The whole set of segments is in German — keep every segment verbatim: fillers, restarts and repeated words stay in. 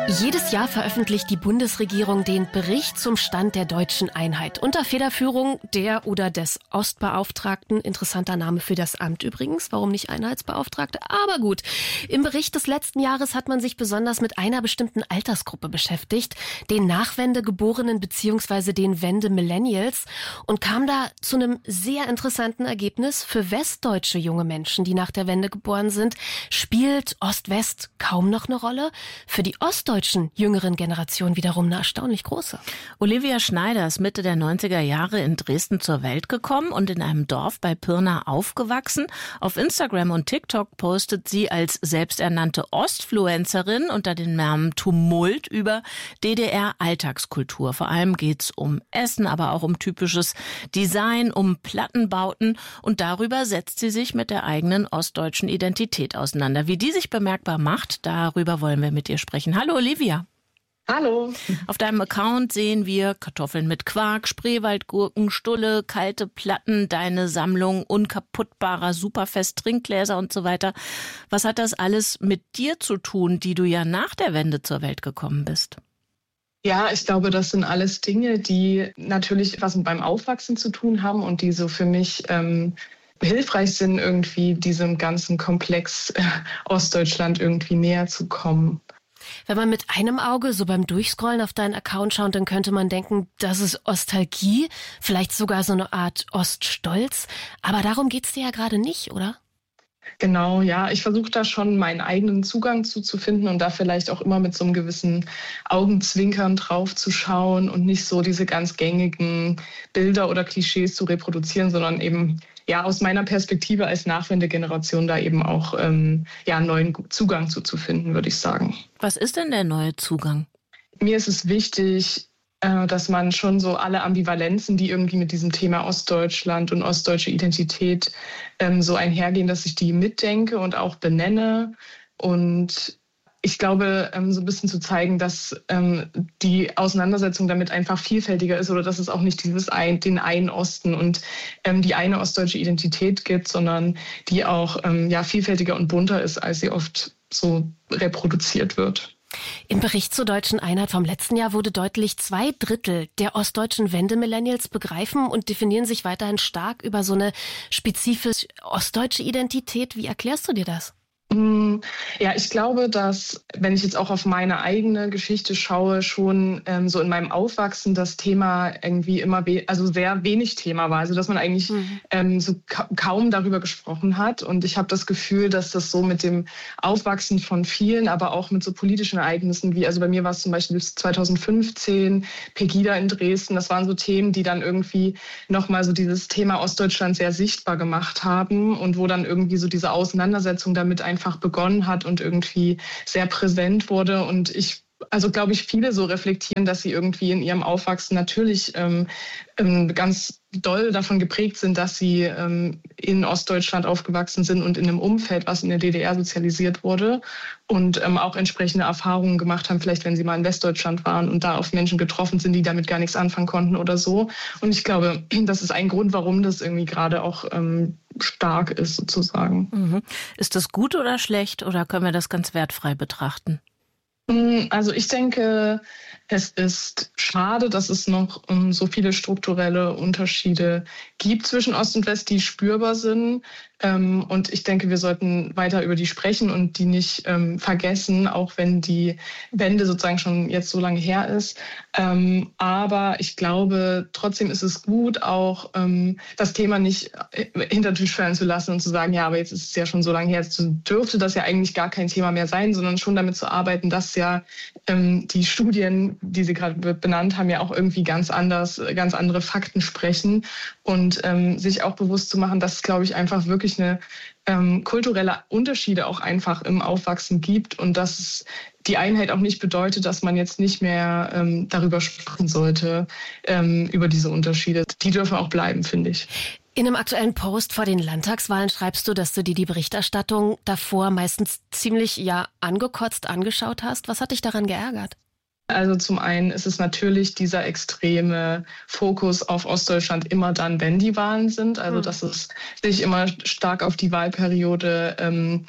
Jedes Jahr veröffentlicht die Bundesregierung den Bericht zum Stand der deutschen Einheit unter Federführung der oder des Ostbeauftragten. Interessanter Name für das Amt übrigens. Warum nicht Einheitsbeauftragte? Aber gut. Im Bericht des letzten Jahres hat man sich besonders mit einer bestimmten Altersgruppe beschäftigt, den Nachwendegeborenen bzw. den Wende-Millennials, und kam da zu einem sehr interessanten Ergebnis. Für westdeutsche junge Menschen, die nach der Wende geboren sind, spielt Ost-West kaum noch eine Rolle. Für die ostdeutschen jüngeren Generation wiederum eine erstaunlich große. Olivia Schneider ist Mitte der neunziger Jahre in Dresden zur Welt gekommen und in einem Dorf bei Pirna aufgewachsen. Auf Instagram und TikTok postet sie als selbsternannte Ostfluencerin unter dem Namen Tumult über D D R-Alltagskultur. Vor allem geht's um Essen, aber auch um typisches Design, um Plattenbauten, und darüber setzt sie sich mit der eigenen ostdeutschen Identität auseinander. Wie die sich bemerkbar macht, darüber wollen wir mit ihr sprechen. Hallo Olivia. Hallo. Auf deinem Account sehen wir Kartoffeln mit Quark, Spreewaldgurken, Stulle, kalte Platten, deine Sammlung unkaputtbarer Superfest-Trinkgläser und so weiter. Was hat das alles mit dir zu tun, die du ja nach der Wende zur Welt gekommen bist? Ja, ich glaube, das sind alles Dinge, die natürlich was beim Aufwachsen zu tun haben und die so für mich ähm, hilfreich sind, irgendwie diesem ganzen Komplex äh, Ostdeutschland irgendwie näher zu kommen. Wenn man mit einem Auge so beim Durchscrollen auf deinen Account schaut, dann könnte man denken, das ist Ostalgie, vielleicht sogar so eine Art Oststolz. Aber darum geht's dir ja gerade nicht, oder? Genau, ja. Ich versuche da schon meinen eigenen Zugang zu, zu finden und da vielleicht auch immer mit so einem gewissen Augenzwinkern drauf zu schauen und nicht so diese ganz gängigen Bilder oder Klischees zu reproduzieren, sondern eben ja aus meiner Perspektive als Nachwendegeneration da eben auch ähm, ja, einen neuen Zugang zu, zu finden, würde ich sagen. Was ist denn der neue Zugang? Mir ist es wichtig, dass man schon so alle Ambivalenzen, die irgendwie mit diesem Thema Ostdeutschland und ostdeutsche Identität ähm, so einhergehen, dass ich die mitdenke und auch benenne. Und ich glaube, ähm, so ein bisschen zu zeigen, dass ähm, die Auseinandersetzung damit einfach vielfältiger ist oder dass es auch nicht dieses ein, den einen Osten und ähm, die eine ostdeutsche Identität gibt, sondern die auch ähm, ja, vielfältiger und bunter ist, als sie oft so reproduziert wird. Im Bericht zur deutschen Einheit vom letzten Jahr wurde deutlich, zwei Drittel der ostdeutschen Wende-Millennials begreifen und definieren sich weiterhin stark über so eine spezifisch ostdeutsche Identität. Wie erklärst du dir das? Ja, ich glaube, dass, wenn ich jetzt auch auf meine eigene Geschichte schaue, schon ähm, so in meinem Aufwachsen das Thema irgendwie immer, we- also sehr wenig Thema war. Also, dass man eigentlich mhm. ähm, so ka- kaum darüber gesprochen hat. Und ich habe das Gefühl, dass das so mit dem Aufwachsen von vielen, aber auch mit so politischen Ereignissen wie, also bei mir war es zum Beispiel zwanzig fünfzehn, Pegida in Dresden, das waren so Themen, die dann irgendwie nochmal so dieses Thema Ostdeutschland sehr sichtbar gemacht haben und wo dann irgendwie so diese Auseinandersetzung damit einfach einfach begonnen hat und irgendwie sehr präsent wurde. Und ich, also glaube ich, viele so reflektieren, dass sie irgendwie in ihrem Aufwachsen natürlich ähm, ähm, ganz doll davon geprägt sind, dass sie ähm, in Ostdeutschland aufgewachsen sind und in einem Umfeld, was in der D D R sozialisiert wurde und ähm, auch entsprechende Erfahrungen gemacht haben, vielleicht wenn sie mal in Westdeutschland waren und da auf Menschen getroffen sind, die damit gar nichts anfangen konnten oder so. Und ich glaube, das ist ein Grund, warum das irgendwie gerade auch ähm, stark ist, sozusagen. Mhm. Ist das gut oder schlecht oder können wir das ganz wertfrei betrachten? Also ich denke, es ist schade, dass es noch um, so viele strukturelle Unterschiede gibt zwischen Ost und West, die spürbar sind. Ähm, und ich denke, wir sollten weiter über die sprechen und die nicht ähm, vergessen, auch wenn die Wende sozusagen schon jetzt so lange her ist. Ähm, aber ich glaube, trotzdem ist es gut, auch ähm, das Thema nicht hinter den Tisch fallen zu lassen und zu sagen, ja, aber jetzt ist es ja schon so lange her, jetzt dürfte das ja eigentlich gar kein Thema mehr sein, sondern schon damit zu arbeiten, dass ja ähm, die Studien, die Sie gerade benannt haben, ja auch irgendwie ganz anders, ganz andere Fakten sprechen und ähm, sich auch bewusst zu machen, dass es, glaube ich, einfach wirklich eine ähm, kulturelle Unterschiede auch einfach im Aufwachsen gibt und dass es die Einheit auch nicht bedeutet, dass man jetzt nicht mehr ähm, darüber sprechen sollte, ähm, über diese Unterschiede. Die dürfen auch bleiben, finde ich. In einem aktuellen Post vor den Landtagswahlen schreibst du, dass du dir die Berichterstattung davor meistens ziemlich ja angekotzt angeschaut hast. Was hat dich daran geärgert? Also zum einen ist es natürlich dieser extreme Fokus auf Ostdeutschland immer dann, wenn die Wahlen sind. Also dass es sich immer stark auf die Wahlperiode ähm,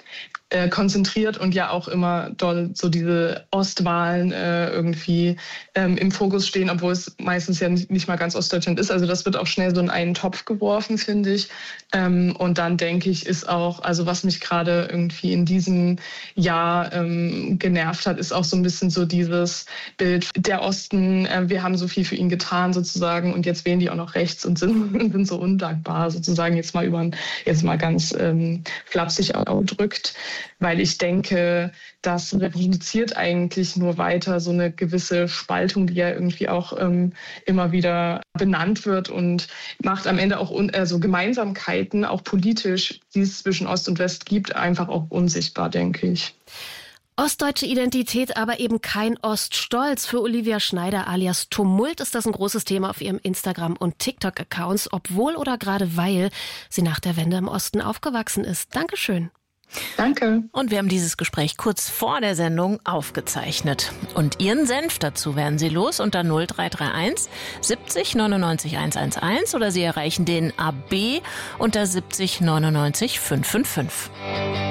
äh, konzentriert und ja auch immer doll so diese Ostwahlen äh, irgendwie ähm, im Fokus stehen, obwohl es meistens ja nicht, nicht mal ganz Ostdeutschland ist. Also das wird auch schnell so in einen Topf geworfen, finde ich. Ähm, und dann denke ich, ist auch, also was mich gerade irgendwie in diesem Jahr ähm, genervt hat, ist auch so ein bisschen so dieses Bild, der Osten, äh, wir haben so viel für ihn getan sozusagen und jetzt wählen die auch noch rechts und sind, sind so undankbar sozusagen, jetzt mal über jetzt mal ganz ähm, flapsig ausgedrückt, weil ich denke, das reproduziert eigentlich nur weiter so eine gewisse Spaltung, die ja irgendwie auch ähm, immer wieder benannt wird und macht am Ende auch un- also Gemeinsamkeiten, auch politisch, die es zwischen Ost und West gibt, einfach auch unsichtbar, denke ich. Ostdeutsche Identität, aber eben kein Oststolz. Für Olivia Schneider alias Tumult ist das ein großes Thema auf ihrem Instagram- und TikTok-Accounts, obwohl oder gerade weil sie nach der Wende im Osten aufgewachsen ist. Dankeschön. Danke. Und wir haben dieses Gespräch kurz vor der Sendung aufgezeichnet. Und Ihren Senf dazu werden Sie los unter null drei drei eins siebzig neunundneunzig hundertelf oder Sie erreichen den A B unter siebzig neunundneunzig fünfhundertfünfundfünfzig.